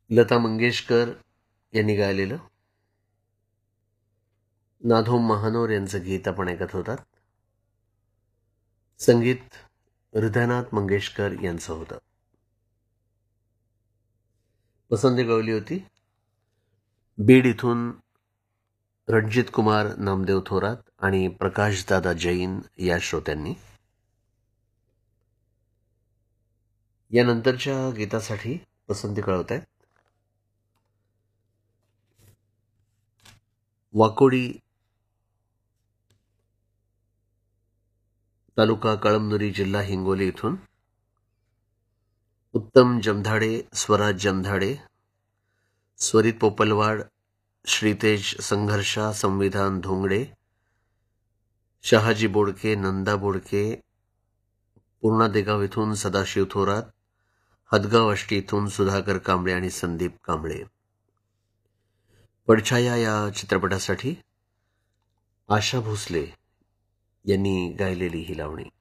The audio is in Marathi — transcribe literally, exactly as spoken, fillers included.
लता मंगेशकर यांनी गायलेलं नाधोम महानोर यांचं गीत आपण ऐकत होतात. संगीत हृदयनाथ मंगेशकर यांचं होतं. पसंती गावली होती बीड इथून रणजित कुमार नामदेव थोरात आणि प्रकाशदादा जैन या श्रोत्यांनी. यानंतरच्या गीतासाठी पसंती कळवत आहेत वाकोडी तालुका कळमनुरी जिल्हा हिंगोली इथून उत्तम जमधाडे, स्वराज जमधाडे, स्वरित पोपलवाड, श्रीतेज संघर्षा, संविधान धोंगडे, शहाजी बोडके, नंदा बोडके, पूर्णा देगाव इथून सदाशिव थोरात, हदगाव आष्टी इथून सुधाकर कांबळे आणि संदीप कांबळे. पडछाया या चित्रपटासाठी आशा भोसले यांनी गायलेली ही लावणी.